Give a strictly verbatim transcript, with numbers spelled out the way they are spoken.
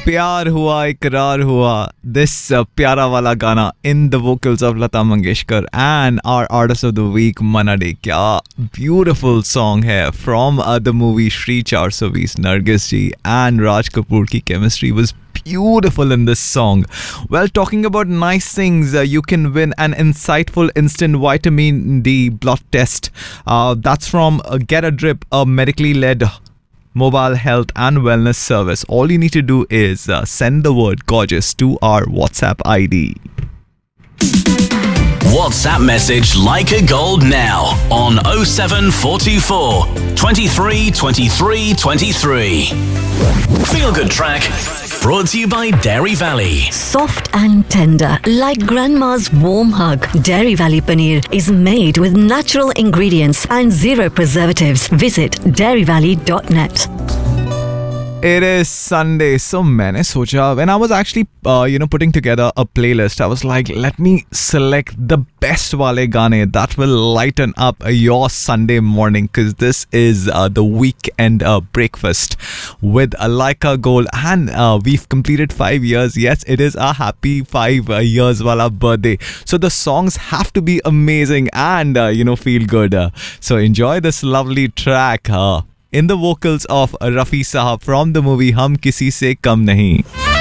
प्यार हुआ इकरार हुआ this uh, प्यारा वाला गाना in the vocals of Lata Mangeshkar and our artist of the week Manna Dey. क्या beautiful song है from uh, the movie Shri four twenty Nargis ji and Raj Kapoor की chemistry was beautiful in this song. Well, talking about nice things, uh, you can win an insightful instant vitamin D blood test. Uh, that's from uh, Get a Drip, a medically led mobile health and wellness service. All you need to do is uh, send the word gorgeous to our WhatsApp I D. WhatsApp message Like a Gold now on oh seven four two four, twenty-three, twenty-three, twenty-three. Feel Good Track brought to you by Dairy Valley. Soft and tender, like grandma's warm hug. Dairy Valley Paneer is made with natural ingredients and zero preservatives. Visit dairy valley dot net. It is Sunday, so मैंने सोचा when I was actually uh, you know putting together a playlist, I was like, let me select the best wale gaane that will lighten up your Sunday morning, because this is uh, the weekend uh, breakfast with a Laika Gold, and uh, we've completed five years. Yes, it is a happy five uh, years wala birthday, so the songs have to be amazing and uh, you know feel good. Uh, so enjoy this lovely track. Uh, in the vocals of Rafi Sahab from the movie Hum Kisi Se Kam Nahi.